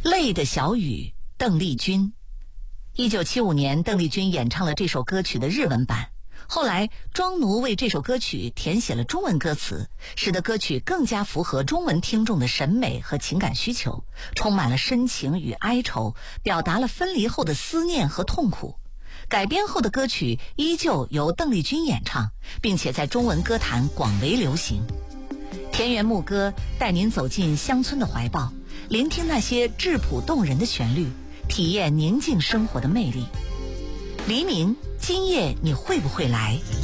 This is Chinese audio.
泪的小雨，邓丽君。1975年，邓丽君演唱了这首歌曲的日文版。后来，庄奴为这首歌曲填写了中文歌词，使得歌曲更加符合中文听众的审美和情感需求，充满了深情与哀愁，表达了分离后的思念和痛苦。改编后的歌曲依旧由邓丽君演唱，并且在中文歌坛广为流行。田园牧歌带您走进乡村的怀抱，聆听那些质朴动人的旋律，体验宁静生活的魅力。黎明，今夜你会不会来？